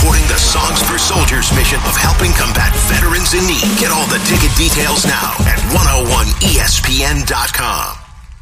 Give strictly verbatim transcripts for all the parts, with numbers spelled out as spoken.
supporting the Songs for Soldiers mission of helping combat veterans in need. Get all the ticket details now at one oh one E S P N dot com.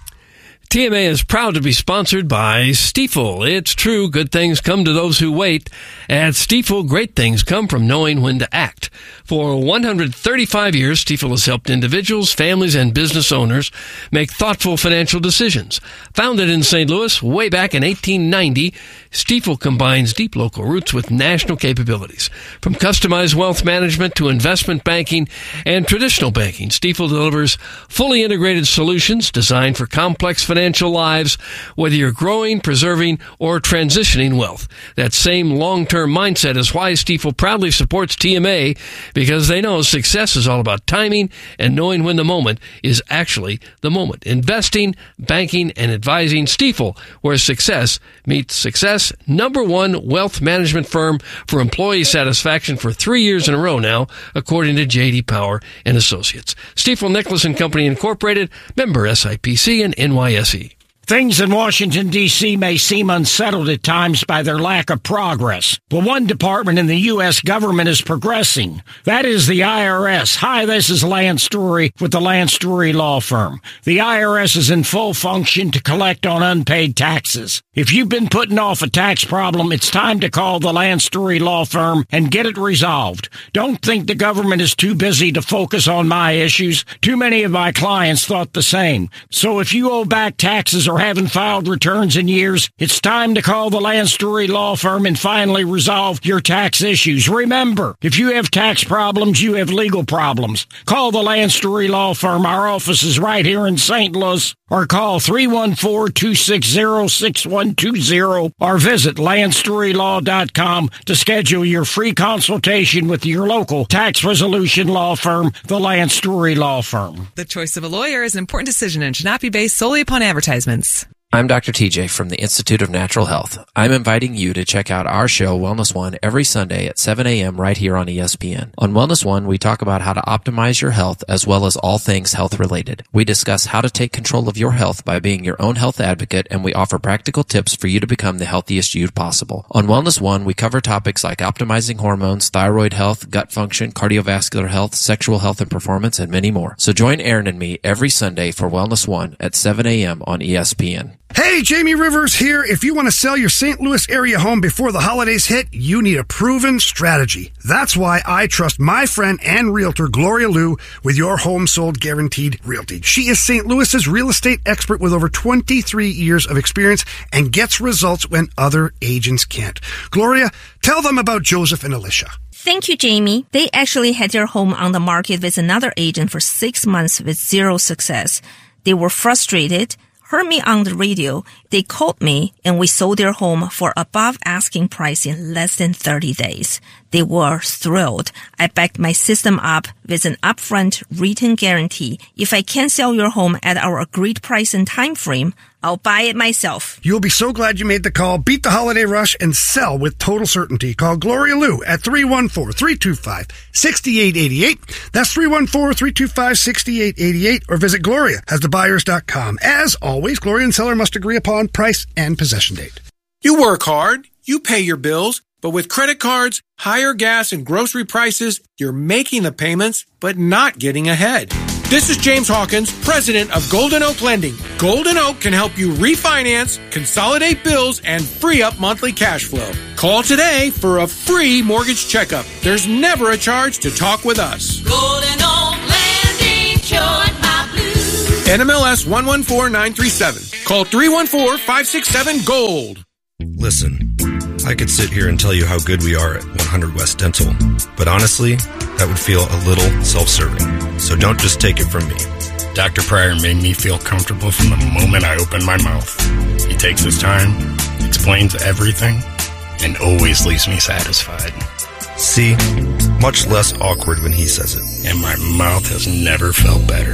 T M A is proud to be sponsored by Stiefel. It's true, good things come to those who wait. At Stiefel, great things come from knowing when to act. For one hundred thirty-five years, Stiefel has helped individuals, families, and business owners make thoughtful financial decisions. Founded in Saint Louis way back in eighteen ninety, Stiefel combines deep local roots with national capabilities. From customized wealth management to investment banking and traditional banking, Stiefel delivers fully integrated solutions designed for complex financial lives, whether you're growing, preserving, or transitioning wealth. That same long-term mindset is why Stiefel proudly supports T M A, because they know success is all about timing and knowing when the moment is actually the moment. Investing, banking, and advising. Stiefel, where success meets success. Number one wealth management firm for employee satisfaction for three years in a row now, according to J D Power and Associates. Stiefel Nicholas and Company Incorporated, member S I P C and N Y S E. Things in Washington, D C may seem unsettled at times by their lack of progress. But one department in the U S government is progressing. That is the I R S. Hi, this is Lance Story with the Lance Story Law Firm. The I R S is in full function to collect on unpaid taxes. If you've been putting off a tax problem, it's time to call the Lance Story Law Firm and get it resolved. Don't think the government is too busy to focus on my issues. Too many of my clients thought the same. So if you owe back taxes or haven't filed returns in years, it's time to call the Lance Story Law Firm and finally resolve your tax issues. Remember, if you have tax problems, you have legal problems. Call the Lance Story Law Firm. Our office is right here in Saint Louis. Or call three one four, two six zero, six one two zero or visit lance story law dot com to schedule your free consultation with your local tax resolution law firm, the Lance Story Law Firm. The choice of a lawyer is an important decision and should not be based solely upon advertisements. I'm Doctor T J from the Institute of Natural Health. I'm inviting you to check out our show, Wellness One, every Sunday at seven a.m. right here on E S P N. On Wellness One, we talk about how to optimize your health as well as all things health-related. We discuss how to take control of your health by being your own health advocate, and we offer practical tips for you to become the healthiest you possible. On Wellness One, we cover topics like optimizing hormones, thyroid health, gut function, cardiovascular health, sexual health and performance, and many more. So join Aaron and me every Sunday for Wellness One at seven a.m. on E S P N. Hey, Jamie Rivers here. If you want to sell your Saint Louis area home before the holidays hit, you need a proven strategy. That's why I trust my friend and realtor, Gloria Liu, with your home sold guaranteed realty. She is Saint Louis's real estate expert with over twenty-three years of experience and gets results when other agents can't. Gloria, tell them about Joseph and Alicia. Thank you, Jamie. They actually had their home on the market with another agent for six months with zero success. They were frustrated, heard me on the radio, they called me, and we sold their home for above asking price in less than thirty days. They were thrilled. I backed my system up with an upfront written guarantee. If I can't sell your home at our agreed price and time frame, I'll buy it myself. You'll be so glad you made the call. Beat the holiday rush and sell with total certainty. Call Gloria Liu at three one four, three two five, six eight eight eight. That's three one four, three two five, six eight eight eight. Or visit Gloria as the buyers dot com. As always, Gloria and seller must agree upon price and possession date. You work hard. You pay your bills. But with credit cards, higher gas and grocery prices, you're making the payments, but not getting ahead. This is James Hawkins, president of Golden Oak Lending. Golden Oak can help you refinance, consolidate bills, and free up monthly cash flow. Call today for a free mortgage checkup. There's never a charge to talk with us. Golden Oak Lending, cured my blues. N M L S one one four nine three seven. Call three one four, five six seven, GOLD. Listen, I could sit here and tell you how good we are at one hundred West Dental, but honestly, that would feel a little self-serving. So don't just take it from me. Doctor Pryor made me feel comfortable from the moment I opened my mouth. He takes his time, explains everything, and always leaves me satisfied. See? Much less awkward when he says it. And my mouth has never felt better.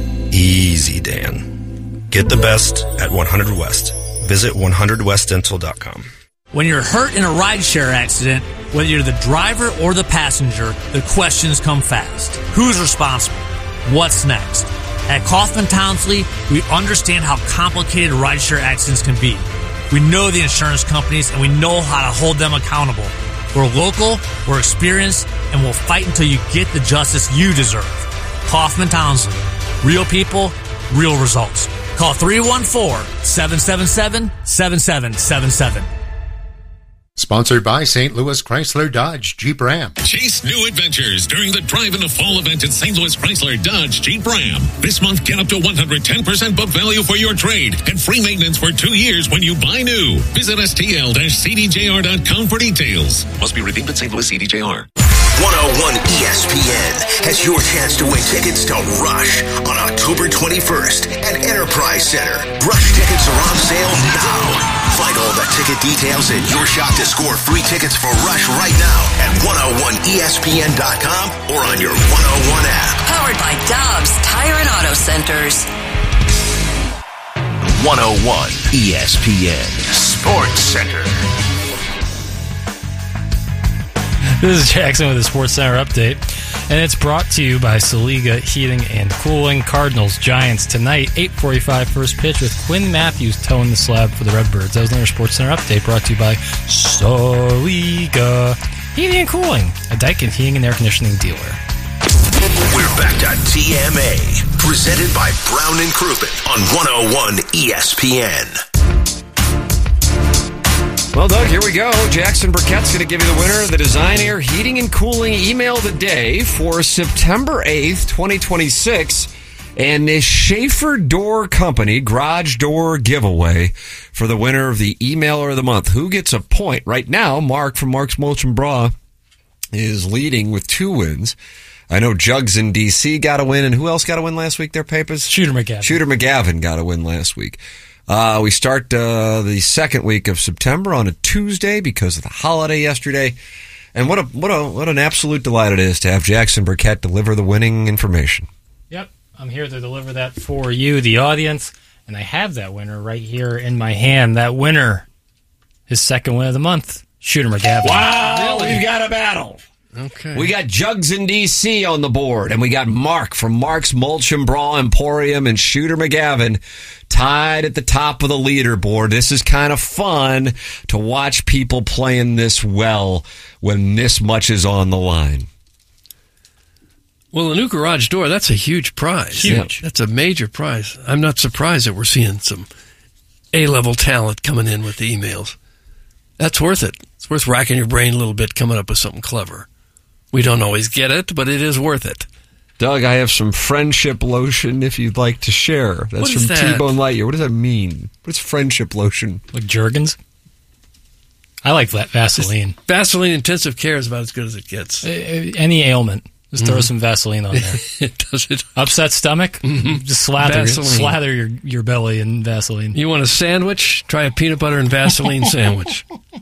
Easy, Dan. Get the best at one hundred West. Visit one hundred west dental dot com. When you're hurt in a rideshare accident, whether you're the driver or the passenger, the questions come fast. Who's responsible? What's next? At Kaufman Townsley, we understand how complicated rideshare accidents can be. We know the insurance companies and we know how to hold them accountable. We're local, we're experienced, and we'll fight until you get the justice you deserve. Kaufman Townsley. Real people, real results. Call three one four, seven seven seven, seven seven seven seven. Sponsored by Saint Louis Chrysler Dodge Jeep Ram. Chase new adventures during the Drive in the Fall event at Saint Louis Chrysler Dodge Jeep Ram. This month, get up to one hundred ten percent book value for your trade and free maintenance for two years when you buy new. Visit S T L C D J R dot com for details. Must be redeemed at Saint Louis C D J R. one oh one E S P N has your chance to win tickets to Rush on October twenty-first at Enterprise Center. Rush tickets are on sale now. Find all the ticket details and your shot to score free tickets for Rush right now at one oh one E S P N dot com or on your one oh one app. Powered by Dobbs Tire and Auto Centers. one oh one E S P N Sports Center. This is Jackson with the Sports Center update, and it's brought to you by Saliga Heating and Cooling. Cardinals Giants tonight, eight forty-five first pitch with Quinn Matthews towing the slab for the Redbirds. That was another Sports Center update brought to you by Saliga Heating and Cooling, a Daikin heating and air conditioning dealer. We're back to T M A, presented by Brown and Crouppen on one oh one E S P N. Well, Doug, here we go. Jackson Burkett's going to give you the winner of the Design Air Heating and Cooling Email of the Day for September eighth, twenty twenty-six, and the Schaefer Door Company Garage Door Giveaway for the winner of the Emailer of the Month. Who gets a point? Right now, Mark from Mark's Mulch and Bra is leading with two wins. I know Jugs in D C got a win, and who else got a win last week there, Papers? Shooter McGavin. Shooter McGavin got a win last week. Uh, we start uh, the second week of September on a Tuesday because of the holiday yesterday. And what a what a what an absolute delight it is to have Jackson Burkett deliver the winning information. Yep, I'm here to deliver that for you, the audience, and I have that winner right here in my hand. That winner, his second win of the month, Shooter McGavin. Wow, really? We've got a battle. Okay. We got Jugs in D C on the board, and we got Mark from Mark's Mulch and Bra Emporium and Shooter McGavin tied at the top of the leaderboard. This is kind of fun to watch people playing this well when this much is on the line. Well, a new garage door, that's a huge prize. Huge. That's a major prize. I'm not surprised that we're seeing some A-level talent coming in with the emails. That's worth it. It's worth racking your brain a little bit coming up with something clever. We don't always get it, but it is worth it. Doug, I have some friendship lotion if you'd like to share. That's what is from that? T-Bone Lightyear. What does that mean? What's friendship lotion? Like Jergens? I like that Vaseline. Just Vaseline Intensive Care is about as good as it gets. Uh, any ailment, just mm-hmm. throw some Vaseline on there. It does it. Upset stomach? Mm-hmm. Just slather, Vaseline. slather your, your belly in Vaseline. You want a sandwich? Try a peanut butter and Vaseline sandwich.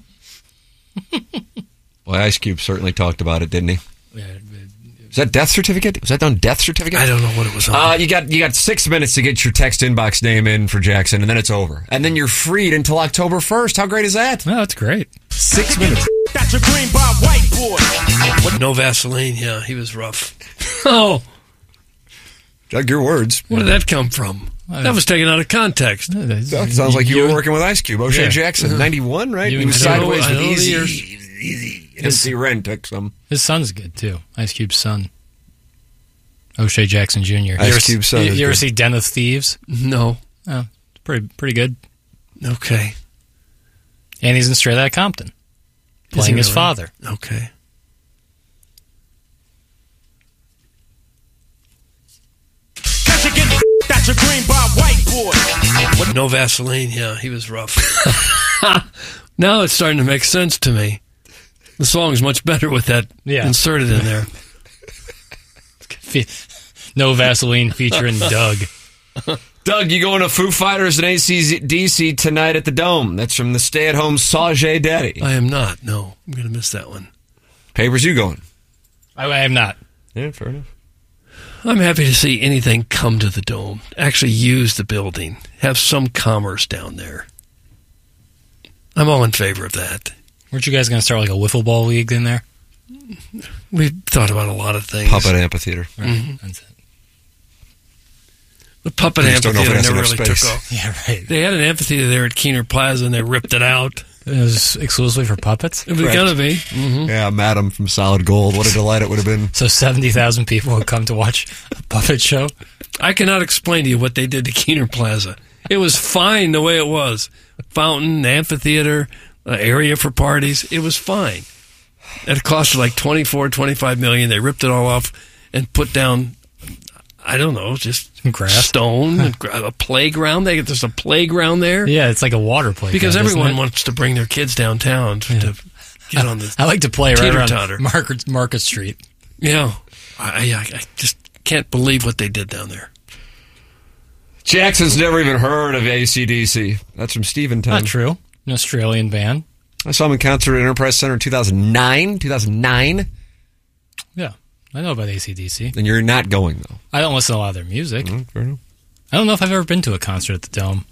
Well, Ice Cube certainly talked about it, didn't he? Yeah. Is that death certificate? Was that on death certificate? I don't know what it was on. Uh, you got you got six minutes to get your text inbox name in for Jackson, and then it's over. And then you're freed until October first. How great is that? No, that's great. Six minutes. That's a green bar whiteboard. No Vaseline. Yeah, he was rough. Oh, Doug, your words. Where did that come from? That was taken out of context. That sounds like you, you were working with Ice Cube. O'Shea yeah. Jackson, ninety-one, right? You he was sideways with Easy. Easy. His, M C Ren took some. His son's good, too. Ice Cube's son. O'Shea Jackson Junior Ice Cube's son. You, you ever good. see Den of Thieves? No. Oh, it's pretty, pretty good. Okay. And he's in Straight Outta Compton, playing his really? father. Okay. That's a green bar whiteboard. No Vaseline. Yeah, he was rough. Now it's starting to make sense to me. The song's much better with that yeah. inserted in there. No Vaseline featuring Doug. Doug, you going to Foo Fighters and A C D C tonight at the Dome? That's from the stay-at-home Sajay Daddy. I am not. No, I'm going to miss that one. Papers, you going? I, I am not. Yeah, fair enough. I'm happy to see anything come to the Dome. Actually use the building. Have some commerce down there. I'm all in favor of that. Weren't you guys going to start like a wiffle ball league in there? We've thought about a lot of things. Puppet amphitheater. Right. Mm-hmm. That's it. The puppet amphitheater never really space. took off. Yeah, right. They had an amphitheater there at Keener Plaza, and they ripped it out. It was exclusively for puppets? It was going to be. Mm-hmm. Yeah, Madam from Solid Gold. What a delight it would have been. So seventy thousand people would come to watch a puppet show? I cannot explain to you what they did to Keener Plaza. It was fine the way it was. Fountain, amphitheater, uh, area for parties. It was fine. It costed like twenty-four, twenty-five million. They ripped it all off and put down, I don't know, just grass, stone, a playground. They There's a playground there. Yeah, it's like a water playground. Because everyone wants to bring their kids downtown to, yeah. to get on the I like to play right around totter. Market, Market Street. Yeah. I, I, I just can't believe what they did down there. Jackson's never even heard of A C D C. That's from Steventon. Not true. An Australian band. I saw him in concert at Enterprise Center in two thousand nine. two thousand nine? Yeah. I know about A C D C. And you're not going, though. I don't listen to a lot of their music. Mm, fair enough. I don't know if I've ever been to a concert at the Dome.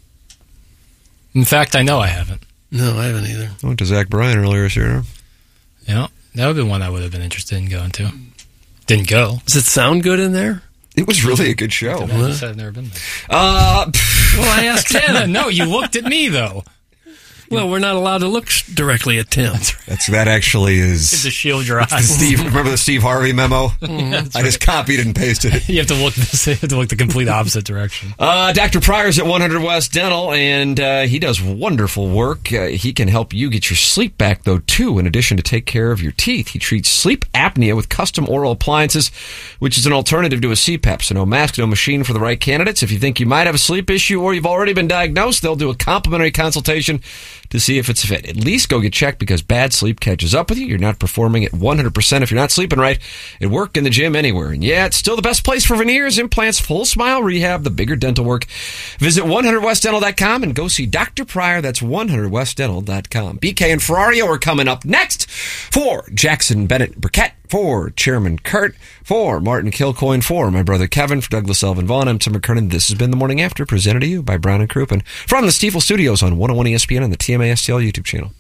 In fact, I know I haven't. No, I haven't either. I went to Zach Bryan earlier this year. Yeah, that would have been one I would have been interested in going to. Didn't go. Does it sound good in there? It was really a good show. I just said I've never been there. Uh, well, I asked Tim. No, you looked at me, though. Well, we're not allowed to look directly at Tim. That's, That's that actually is. It's to shield your eyes. The Steve, remember the Steve Harvey memo? Mm, I just copied and pasted it. You have to look. You have to look the complete opposite direction. Uh, Doctor Pryor's at one hundred West Dental, and uh, he does wonderful work. Uh, he can help you get your sleep back, though, too. In addition to take care of your teeth, he treats sleep apnea with custom oral appliances, which is an alternative to a C PAP. So no mask, no machine for the right candidates. If you think you might have a sleep issue or you've already been diagnosed, they'll do a complimentary consultation to see if it's a fit. At least go get checked, because bad sleep catches up with you. You're not performing at one hundred percent if you're not sleeping right at work, in the gym, anywhere. And yeah, it's still the best place for veneers, implants, full smile rehab, the bigger dental work. Visit one hundred west dental dot com and go see Doctor Pryor. That's one hundred west dental dot com. B K and Ferrario are coming up next for Jackson Bennett Burkett, for Chairman Kurt, for Martin Kilcoyne, for my brother Kevin, for Douglas Elvin Vaughn. I'm Tim McKernan. This has been The Morning After, presented to you by Brown and Crouppen from the Stiefel Studios on one oh one E S P N and the T M A S T L YouTube channel.